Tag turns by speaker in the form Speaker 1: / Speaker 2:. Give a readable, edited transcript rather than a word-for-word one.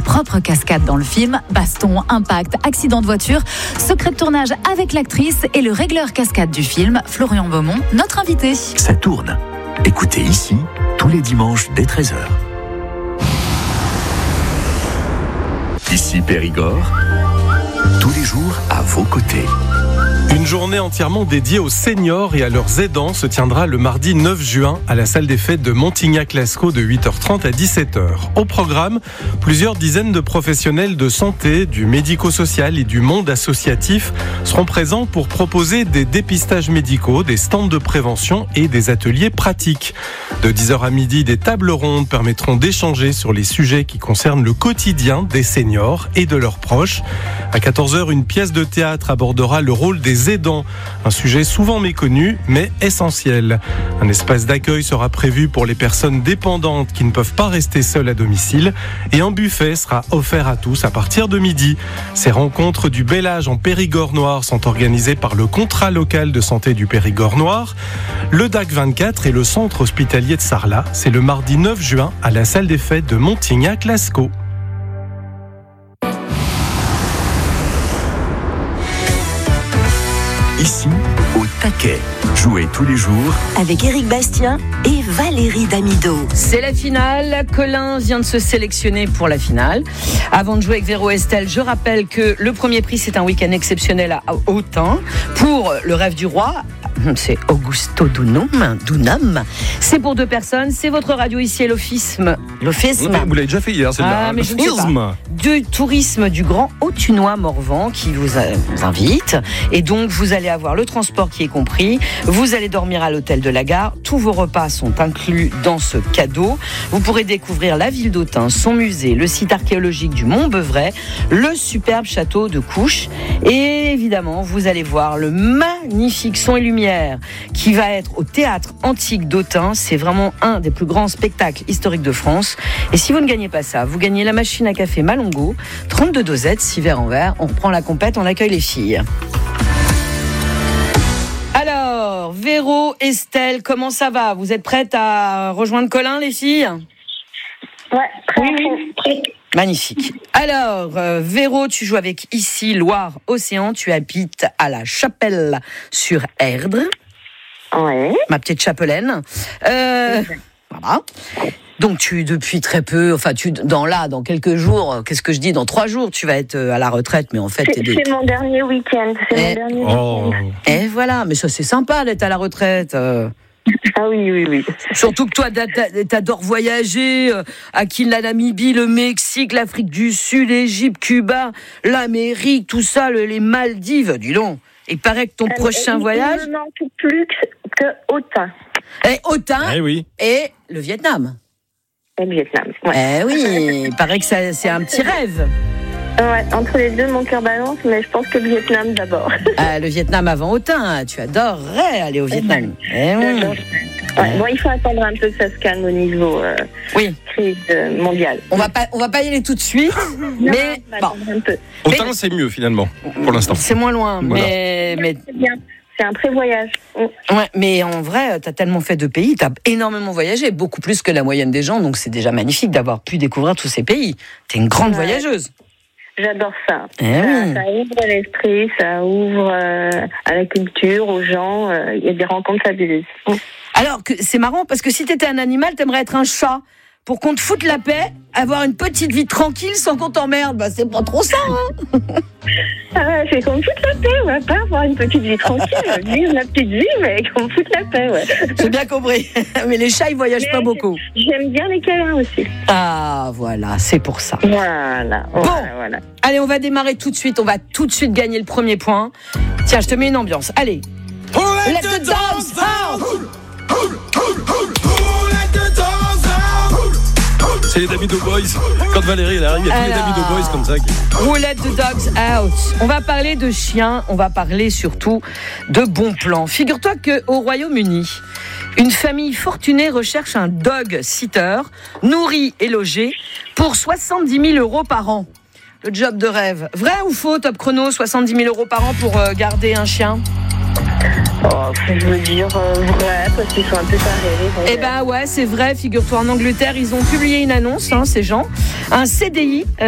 Speaker 1: propre cascade dans le film. Baston, impact, accident de voiture, secret de tournage avec l'actrice et le régleur cascade du film, Florian Beaumont, notre invité.
Speaker 2: Ça tourne. Écoutez ici, tous les dimanches dès 13h. Ici Périgord, tous les jours à vos côtés.
Speaker 3: Une journée entièrement dédiée aux seniors et à leurs aidants se tiendra le mardi 9 juin à la salle des fêtes de Montignac-Lascaux de 8h30 à 17h. Au programme, plusieurs dizaines de professionnels de santé, du médico-social et du monde associatif seront présents pour proposer des dépistages médicaux, des stands de prévention et des ateliers pratiques. De 10h à midi, des tables rondes permettront d'échanger sur les sujets qui concernent le quotidien des seniors et de leurs proches. À 14h, une pièce de théâtre abordera le rôle des aidants, un sujet souvent méconnu mais essentiel. Un espace d'accueil sera prévu pour les personnes dépendantes qui ne peuvent pas rester seules à domicile et un buffet sera offert à tous à partir de midi. Ces rencontres du bel âge en Périgord noir sont organisées par le contrat local de santé du Périgord noir, le DAC 24 et le centre hospitalier de Sarlat. C'est le mardi 9 juin à la salle des fêtes de Montignac-Lascaux.
Speaker 2: Ici, au taquet. Jouez tous les jours
Speaker 4: avec Éric Bastien et Valérie Damido.
Speaker 5: C'est la finale. Colin vient de se sélectionner pour la finale. Avant de jouer avec Véro Estelle, je rappelle que le premier prix, c'est un week-end exceptionnel à Autun pour le rêve du roi. C'est Augusto Dunum. C'est pour 2 personnes. C'est votre radio ici et l'office.
Speaker 6: Vous l'avez déjà fait hier, c'est
Speaker 5: mais je ne sais pas. Du tourisme du Grand Autunois-Morvan qui vous invite. Et donc, vous allez avoir le transport qui est compris. Vous allez dormir à l'hôtel de la gare. Tous vos repas sont inclus dans ce cadeau. Vous pourrez découvrir la ville d'Autun, son musée, le site archéologique du Mont-Beuvray, le superbe château de Couches. Et évidemment, vous allez voir le magnifique son et lumière qui va être au théâtre antique d'Autun. C'est vraiment un des plus grands spectacles historiques de France. Et si vous ne gagnez pas ça, vous gagnez la machine à café Malongo, 32 dosettes, 6 verres en verre. On reprend la compète, on accueille les filles. Alors, Véro, Estelle, comment ça va ? Vous êtes prêtes à rejoindre Colin, les filles ?
Speaker 7: Ouais, oui.
Speaker 5: Magnifique. Alors, Véro, tu joues avec ici Loire-Océan. Tu habites à la Chapelle-sur-Erdre.
Speaker 7: Ouais.
Speaker 5: Ma petite chapelaine. Voilà. Donc, depuis très peu, dans quelques jours, qu'est-ce que je dis ? Dans 3 jours, tu vas être à la retraite, mais en fait...
Speaker 7: C'est mon dernier week-end.
Speaker 5: Et voilà, mais ça, c'est sympa d'être à la retraite.
Speaker 7: Ah oui.
Speaker 5: Surtout que toi, t'adores voyager, la Namibie, le Mexique, l'Afrique du Sud, l'Égypte, Cuba, l'Amérique, tout ça, les Maldives, dis donc. Il paraît que ton prochain voyage...
Speaker 7: Il ne manque plus que Autun.
Speaker 5: Autun
Speaker 6: oui.
Speaker 5: Et le Vietnam.
Speaker 7: Et le Vietnam, ouais.
Speaker 5: Oui, il paraît que c'est un petit rêve.
Speaker 7: Ouais, entre les deux, mon cœur balance, mais je pense que le Vietnam d'abord.
Speaker 5: Le Vietnam avant Autun, tu adorerais aller au Vietnam.
Speaker 7: Ouais, bon, il faut attendre un peu que ça se calme au niveau crise mondiale.
Speaker 5: On va pas y aller tout de suite, mais bon.
Speaker 7: Un peu.
Speaker 6: Autant c'est mieux finalement, pour l'instant.
Speaker 5: C'est moins loin, voilà. mais
Speaker 7: c'est bien. C'est un pré-voyage.
Speaker 5: Ouais, mais en vrai, t'as tellement fait de pays, t'as énormément voyagé, beaucoup plus que la moyenne des gens, donc c'est déjà magnifique d'avoir pu découvrir tous ces pays. T'es une grande voyageuse.
Speaker 7: J'adore ça. Ça ouvre l'esprit, ça ouvre à la culture, aux gens. Il y a des rencontres fabuleuses.
Speaker 5: Alors, c'est marrant, parce que si t'étais un animal, t'aimerais être un chat. Pour qu'on te foute la paix, avoir une petite vie tranquille sans qu'on t'emmerde. Bah, c'est pas trop ça, hein.
Speaker 7: C'est qu'on me foute la paix, on va pas avoir une petite vie tranquille, vivre la petite vie, mais qu'on me foute la paix, ouais.
Speaker 5: J'ai bien compris. Mais les chats, ils voyagent pas beaucoup.
Speaker 7: J'aime bien les câlins aussi.
Speaker 5: Ah, voilà, c'est pour ça.
Speaker 7: Voilà.
Speaker 5: Voilà. Allez, on va démarrer tout de suite. On va tout de suite gagner le premier point. Tiens, je te mets une ambiance. Allez. Let the dogs out!
Speaker 6: C'est les Davido Boys. Quand Valérie elle arrive, il y a tous les Davido Boys comme ça.
Speaker 5: Who let the dogs out? On va parler de chiens, on va parler surtout de bons plans. Figure-toi qu'au Royaume-Uni, une famille fortunée recherche un dog sitter, nourri et logé, pour 70 000 € par an. Le job de rêve. Vrai ou faux, Top Chrono, 70 000 € par an pour garder un chien?
Speaker 7: Je veux dire vrai, parce qu'ils sont un peu tarés.
Speaker 5: Eh ben ouais, c'est vrai, figure-toi, en Angleterre, ils ont publié une annonce, ces gens, un CDI